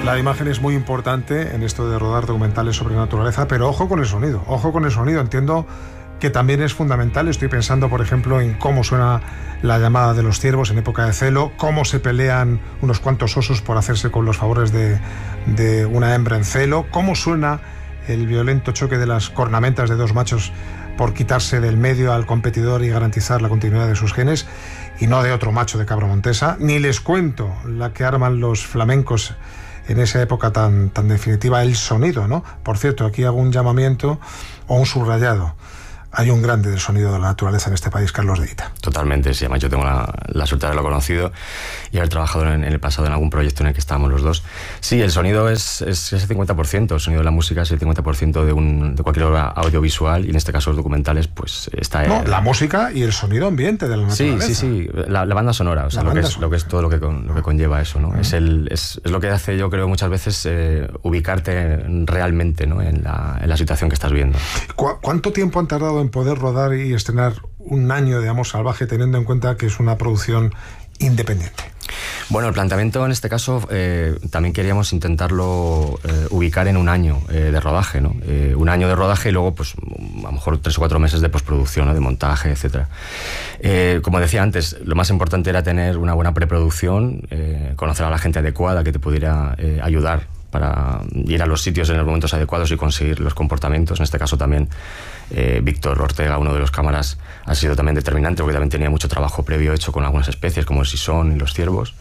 La imagen es muy importante en esto de rodar documentales sobre naturaleza, pero ojo con el sonido, entiendo que también es fundamental. Estoy pensando, por ejemplo, en cómo suena la llamada de los ciervos en época de celo, cómo se pelean unos cuantos osos por hacerse con los favores de una hembra en celo, cómo suena el violento choque de las cornamentas de dos machos por quitarse del medio al competidor y garantizar la continuidad de sus genes, y no de otro macho de cabra montesa. Ni les cuento la que arman los flamencos en esa época tan definitiva, el sonido, ¿no? Por cierto, aquí hago un llamamiento o un subrayado. Hay un grande del sonido de la naturaleza en este país, Carlos de Ita. Totalmente, sí. Además, yo tengo la suerte de haberlo conocido y haber trabajado en el pasado en algún proyecto en el que estábamos los dos. Sí, el sonido es el 50%, el sonido de la música es el 50% de cualquier obra audiovisual, y en este caso los documentales, pues está... No, la música y el sonido ambiente de la naturaleza. Sí. La banda sonora, o sea, lo que es todo lo que conlleva eso, ¿no? Es lo que hace, yo creo, muchas veces ubicarte realmente, ¿no? en la situación que estás viendo. ¿Cuánto tiempo han tardado en poder rodar y estrenar Un año de Amor Salvaje, teniendo en cuenta que es una producción independiente? Bueno, el planteamiento en este caso también queríamos intentarlo ubicar en un año de rodaje, ¿no? Un año de rodaje y luego, pues, a lo mejor 3 o 4 meses de postproducción, ¿no? De montaje, etcétera. Como decía antes, lo más importante era tener una buena preproducción, conocer a la gente adecuada que te pudiera ayudar para ir a los sitios en los momentos adecuados y conseguir los comportamientos. En este caso también Víctor Ortega, uno de los cámaras, ha sido también determinante, porque también tenía mucho trabajo previo hecho con algunas especies como el sisón y los ciervos.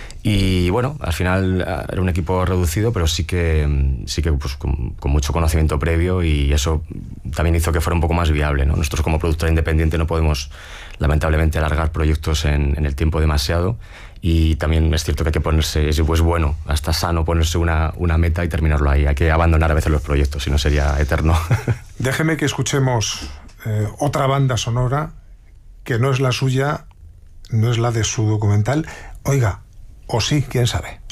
Y bueno, al final era un equipo reducido, pero sí que pues, con mucho conocimiento previo, y eso también hizo que fuera un poco más viable, ¿no? Nosotros, como productora independiente, no podemos lamentablemente alargar proyectos en el tiempo demasiado, y también es cierto que hay que ponerse, es bueno, hasta sano ponerse una meta y terminarlo ahí. Hay que abandonar a veces los proyectos, si no sería eterno. Déjeme que escuchemos otra banda sonora que no es la suya, no es la de su documental. Oiga, o sí, quién sabe.